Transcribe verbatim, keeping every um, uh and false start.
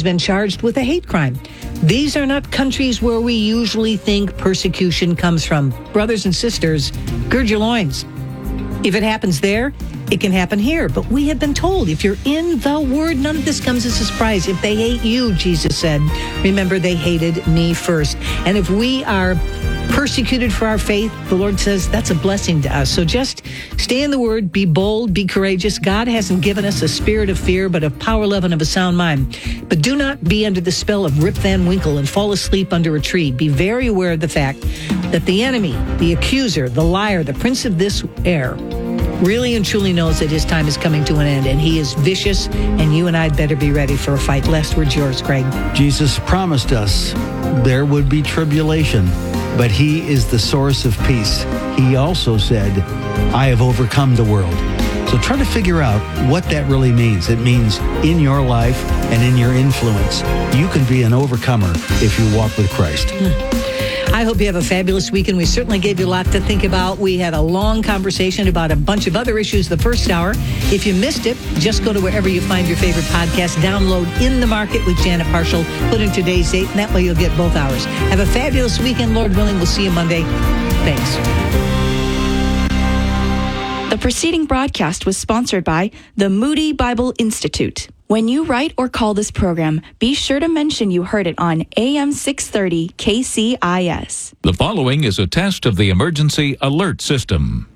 has been charged with a hate crime. These are not countries where we usually think persecution comes from. Brothers and sisters, gird your loins. If it happens there, it can happen here. But we have been told, if you're in the Word, none of this comes as a surprise. If they hate you, Jesus said, remember they hated me first. And if we are persecuted for our faith, the Lord says that's a blessing to us. So just stay in the Word, be bold, be courageous. God hasn't given us a spirit of fear, but of power, love, and of a sound mind. But do not be under the spell of Rip Van Winkle and fall asleep under a tree. Be very aware of the fact that the enemy, the accuser, the liar, the prince of this air, really and truly knows that his time is coming to an end, and he is vicious, and you and I'd better be ready for a fight. Last word's yours, Craig. Jesus promised us there would be tribulation, but he is the source of peace. He also said, I have overcome the world. So try to figure out what that really means. It means in your life and in your influence, you can be an overcomer if you walk with Christ. Hmm. I hope you have a fabulous weekend. We certainly gave you a lot to think about. We had a long conversation about a bunch of other issues the first hour. If you missed it, just go to wherever you find your favorite podcast. Download In the Market with Janet Parshall. Put in today's date, and that way you'll get both hours. Have a fabulous weekend. Lord willing, we'll see you Monday. Thanks. The preceding broadcast was sponsored by the Moody Bible Institute. When you write or call this program, be sure to mention you heard it on A M six thirty K C I S. The following is a test of the emergency alert system.